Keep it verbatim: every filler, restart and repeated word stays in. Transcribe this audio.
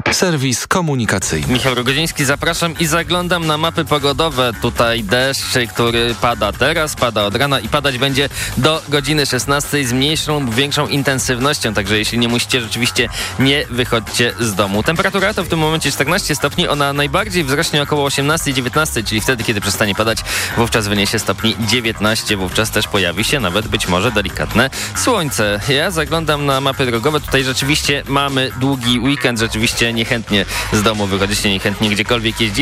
Serwis komunikacyjny. Michał Rogoziński, zapraszam i zaglądam na mapy pogodowe. Tutaj deszcz, który pada teraz, pada od rana i padać będzie do godziny szesnastej z mniejszą lub większą intensywnością, także jeśli nie musicie, rzeczywiście nie wychodźcie z domu. Temperatura to w tym momencie czternaście stopni, ona najbardziej wzrośnie około osiemnaście dziewiętnaście, czyli wtedy, kiedy przestanie padać, wówczas wyniesie stopni dziewiętnaście, wówczas też pojawi się nawet być może delikatne słońce. Ja zaglądam na mapy drogowe, tutaj rzeczywiście mamy długi weekend, rzeczywiście niechętnie z domu wychodzicie, niechętnie gdziekolwiek jeździcie.